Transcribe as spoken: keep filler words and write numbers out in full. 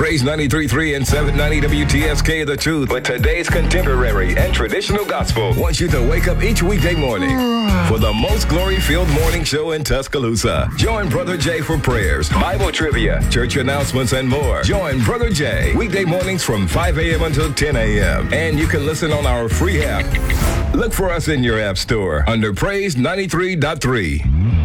Praise ninety-three point three and seven ninety W T S K The Truth with today's contemporary and traditional gospel wants you to wake up each weekday morning for the most glory-filled morning show in Tuscaloosa. Join Brother Jay for prayers, Bible trivia, church announcements, and more. Join Brother Jay weekday mornings from five a.m. until ten a.m. And you can listen on our free app. Look for us in your app store under Praise ninety-three point three.